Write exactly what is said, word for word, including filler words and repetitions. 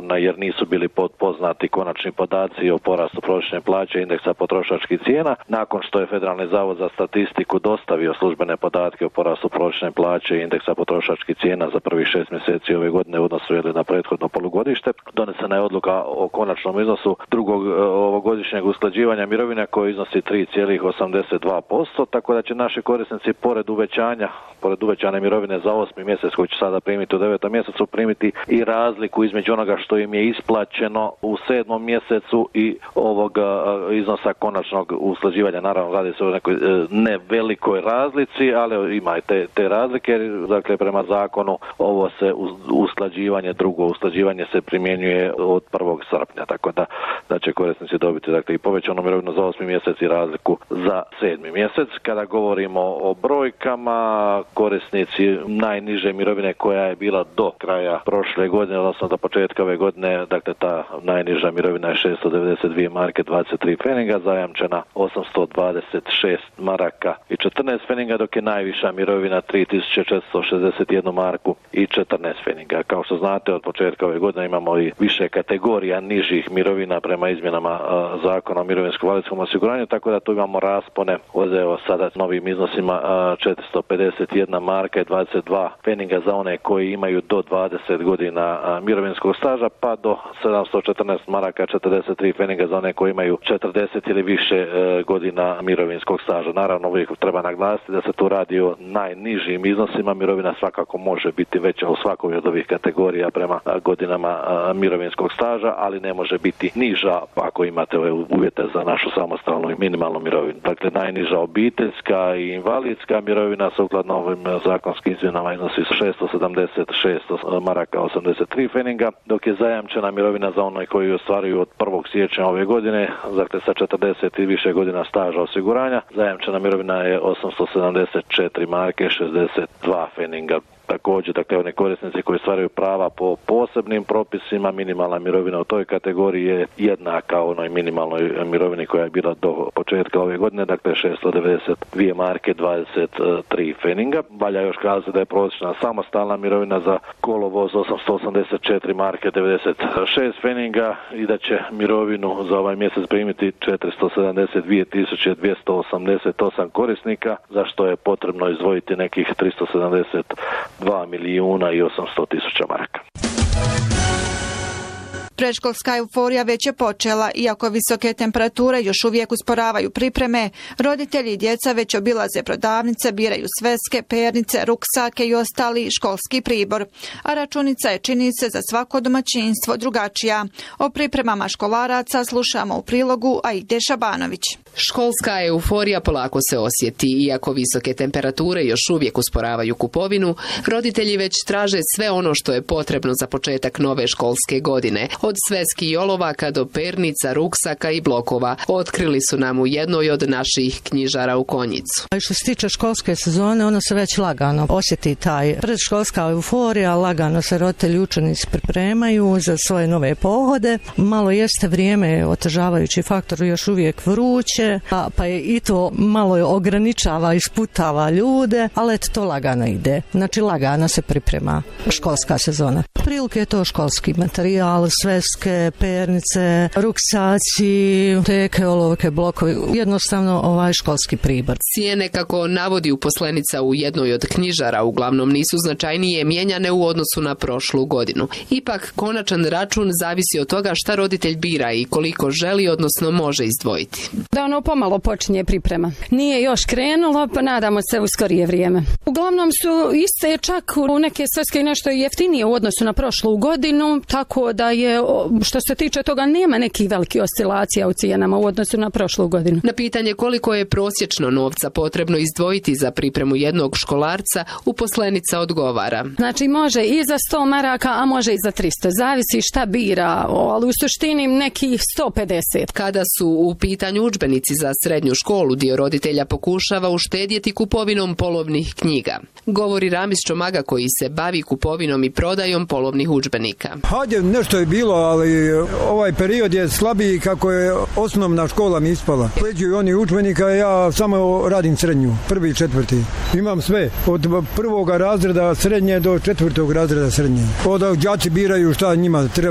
jer nisu bili poznati konačni podaci o porastu prosječne plaće i indeksa potrošačkih cijena. Nakon što je Federalni zavod za statistiku dostavio službene podatke o porastu prosječne plaće i indeksa potrošačkih cijena za prvih šest mjeseci ove godine u odnosu na prethodno polugodište, donesena je odluka o konačnom iznosu drugog ovogodišnjeg usklađivanja mirovina koji iznosi tri zarez osamdeset dva posto, tako da će naši korisnici pored uvećanja, pored uvećane mirovine za osmi mjesec koji će sada primiti u devetom mjesecu primiti i razliku između onoga što im je isplaćeno u sedmom mjesecu i ovog iznosa konačnog usklađivanja. Naravno, radi se o nekoj ne velikoj razlici, ali ima i te, te razlike. Dakle, prema zakonu ovo se usklađivanje, drugo usklađivanje se primjenjuje od prvog srpnja, tako da, da će korisnici dobiti dakle, i povećanu mirovinu za osmi mjesec i razliku za sedmi mjesec. Kada govorimo o brojkama, korisnici najniže mirovine koja je bila do kraja prošle godine, odnosno do početka ove godine, dakle ta najniža mirovina je šesto devedeset dvije marke dvadeset tri pfeninga, zajamčena osamsto dvadeset šest maraka i četrnaest pfeninga, dok je najviša mirovina tri tisuće četiristo šezdeset jedna marku i četrnaest pfeninga. Kao što znate, od početka ove godine imamo i više kategorija nižih mirovina prema izmjenama a, zakona o mirovinsko-invalidskom osiguranju, tako da tu imamo raspone od evo sada novim iznosima a, četiristo pedeset jedna marka i dvadeset dva pfeninga za one koji imaju do dvadeset godina a, mirovinskog staža, pa do sedamsto četrnaest maraka četrdeset tri pfeninga za one koji imaju četrdeset ili više e, godina mirovinskog staža. Naravno, uvijek treba naglasiti da se tu radi o najnižim iznosima. Mirovina svakako može biti veća u svakoj od ovih kategorija prema a, godinama a, mirovinskog staža, ali ne može biti niža ako imate ove uvjete za našu samostalnu i minimalnu mirovinu. Dakle, najniža obiteljska i invalidska mirovina sukladno ovim zakonskim izmjenama iznosi šesto sedamdeset šest maraka osamdeset tri pfeninga, dok je zajamčena mirovina za one koji ostvaruju od prvog siječnja ove godine, dakle sa četrdeset i više godina staža osiguranja, zajamčena mirovina je osamsto sedamdeset četiri marke šezdeset dva pfeninga. Također, dakle, oni korisnici koji stvaraju prava po posebnim propisima, minimalna mirovina u toj kategoriji je jednaka onoj minimalnoj mirovini koja je bila do početka ove godine, dakle šesto devedeset dvije marke dvadeset tri pfeninga. Valja još kazati da je prosječna samostalna mirovina za kolovoz osamsto osamdeset četiri marke devedeset šest pfeninga i da će mirovinu za ovaj mjesec primiti četiristo sedamdeset dvije tisuće dvjesto osamdeset osam korisnika, za što je potrebno izdvojiti nekih tristo sedamdeset dva milijuna i osamsto tisuća maraka. Predškolska euforija već je počela, iako visoke temperature još uvijek usporavaju pripreme. Roditelji i djeca već obilaze prodavnice, biraju sveske, pernice, ruksake i ostali školski pribor. A računica je, čini se, za svako domaćinstvo drugačija. O pripremama školaraca slušamo u prilogu Aide Šabanović. Školska euforija polako se osjeti, iako visoke temperature još uvijek usporavaju kupovinu. Roditelji već traže sve ono što je potrebno za početak nove školske godine. Od sveski i olovaka do pernica, ruksaka i blokova. Otkrili su nam u jednoj od naših knjižara u Konjicu. Što se tiče školske sezone, ono se već lagano osjeti taj predškolska euforija, lagano se roditelji i učenici pripremaju za svoje nove pohode. Malo jeste vrijeme otežavajući faktor, još uvijek vruće, pa, pa je i to malo ograničava, isputava ljude, ali eto to lagano ide. Znači lagano se priprema školska sezona. Prilike je to školski materijal, sveske, pernice, ruksaci, teke, olovke, blokovi, jednostavno ovaj školski pribor. Cijene, kako navodi uposlenica u jednoj od knjižara, uglavnom nisu značajnije mijenjane u odnosu na prošlu godinu. Ipak, konačan račun zavisi od toga šta roditelj bira i koliko želi, odnosno može izdvojiti. Da ono pomalo počinje priprema. Nije još krenulo, pa nadamo se u skorije vrijeme. Uglavnom su iste, čak u neke sveske nešto jeftinije u odnosu na prošlu godinu, tako da je, što se tiče toga, nema nekih velikih oscilacija u cijenama u odnosu na prošlu godinu. Na pitanje koliko je prosječno novca potrebno izdvojiti za pripremu jednog školarca, uposlenica odgovara. Znači može i za sto maraka, a može i za tristo. Zavisi šta bira, ali u suštini nekih sto pedeset. Kada su u pitanju udžbenici za srednju školu, dio roditelja pokušava uštedjeti kupovinom polovnih knjiga. Govori Ramis Čomaga, koji se bavi kupovinom i prodajom polovnih udžbenika. Hajde, nešto je bilo, ali ovaj period je slabiji kako je osnovna škola mi ispala. Pleđuju oni udžbenika, ja samo radim srednju, prvi i četvrti. Imam sve, od prvoga razreda srednje do četvrtog razreda srednje. Onda đaci biraju šta njima treba.